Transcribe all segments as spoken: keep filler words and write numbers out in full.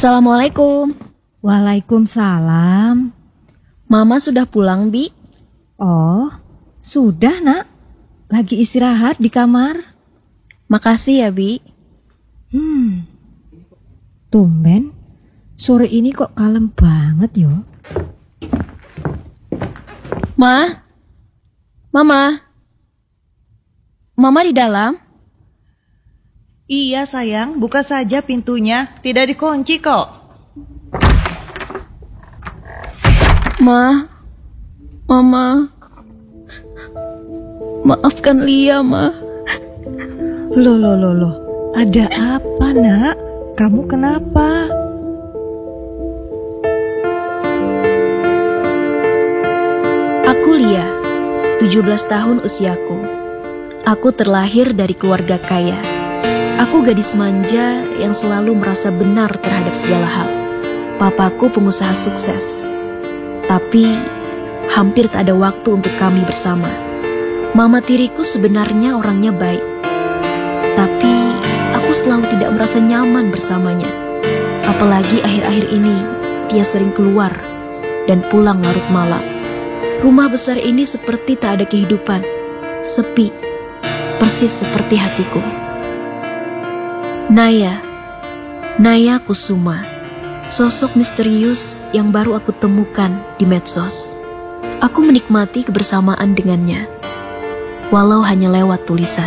Assalamualaikum. Waalaikumsalam. Mama sudah pulang, Bi? Oh, sudah nak. Lagi istirahat di kamar. Makasih ya, Bi. Hmm, tumben. Sore ini kok kalem banget yo. Ma? Mama? Mama di dalam? Iya sayang, buka saja pintunya. Tidak dikunci kok. Ma? Mama? Maafkan Lia, Ma. Loh, loh, loh, loh. Ada apa nak? Kamu kenapa? Aku Lia, tujuh belas tahun usiaku. Aku terlahir dari keluarga kaya. Aku gadis manja yang selalu merasa benar terhadap segala hal. Papaku pengusaha sukses. Tapi hampir tak ada waktu untuk kami bersama. Mama tiriku sebenarnya orangnya baik. Tapi aku selalu tidak merasa nyaman bersamanya. Apalagi akhir-akhir ini dia sering keluar dan pulang larut malam. Rumah besar ini seperti tak ada kehidupan. Sepi, persis seperti hatiku. Naya, Naya Kusuma, sosok misterius yang baru aku temukan di medsos. Aku menikmati kebersamaan dengannya, walau hanya lewat tulisan.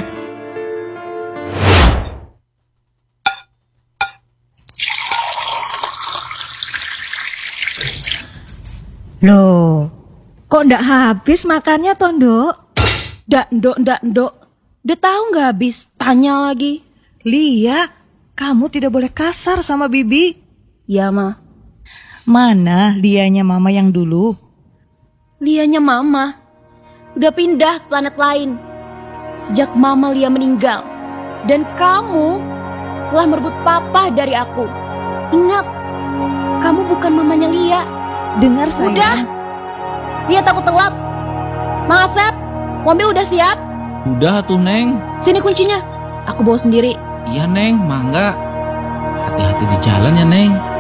Loh, kok ndak habis makannya Tondo? Ndak, ndok, ndak, ndok. Udah tahu nggak habis? Tanya lagi. Lia, kamu tidak boleh kasar sama Bibi. Ya, Ma. Mana Lianya mama yang dulu? Lianya Mama udah pindah ke planet lain sejak Mama Lia meninggal. Dan kamu telah merebut Papa dari aku. Ingat, kamu bukan mamanya Lia. Dengar sayang. Udah, Lia takut telat. Mang Asep, mobil udah siap? Udah tuh Neng. Sini kuncinya, aku bawa sendiri. Iya Neng, mangga. Hati-hati di jalan ya Neng.